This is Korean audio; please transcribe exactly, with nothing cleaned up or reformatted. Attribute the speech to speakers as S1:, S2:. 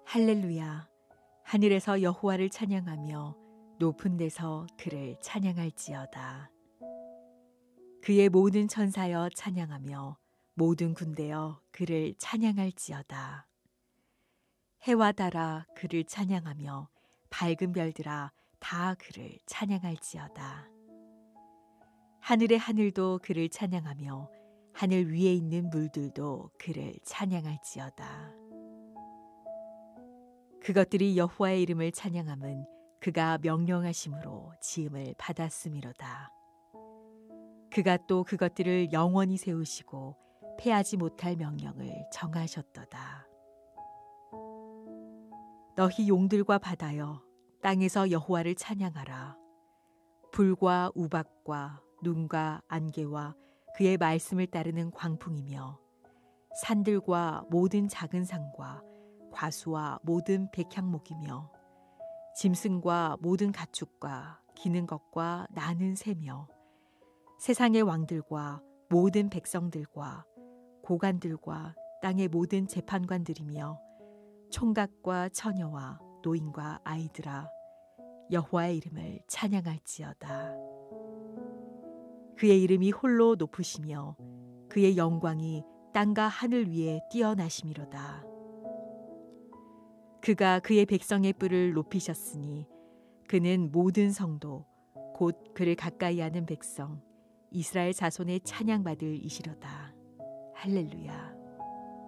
S1: 할렐루야. 하늘에서 여호와를 찬양하며 높은 데서 그를 찬양할지어다. 그의 모든 천사여 찬양하며 모든 군대여 그를 찬양할지어다. 해와 달아 그를 찬양하며 밝은 별들아 다 그를 찬양할지어다. 하늘의 하늘도 그를 찬양하며 하늘 위에 있는 물들도 그를 찬양할지어다. 그것들이 여호와의 이름을 찬양함은 그가 명령하심으로 지음을 받았음이로다. 그가 또 그것들을 영원히 세우시고 패하지 못할 명령을 정하셨도다. 너희 용들과 바다여 땅에서 여호와를 찬양하라. 불과 우박과 눈과 안개와 그의 말씀을 따르는 광풍이며 산들과 모든 작은 산과 과수와 모든 백향목이며 짐승과 모든 가축과 기는 것과 나는 새며 세상의 왕들과 모든 백성들과 고관들과 땅의 모든 재판관들이며 총각과 처녀와 노인과 아이들아 여호와의 이름을 찬양할지어다. 그의 이름이 홀로 높으시며 그의 영광이 땅과 하늘 위에 뛰어나심이로다. 그가 그의 백성의 뿔을 높이셨으니 그는 모든 성도 곧 그를 가까이 하는 백성 이스라엘 자손의 찬양받을 이시로다. 할렐루야.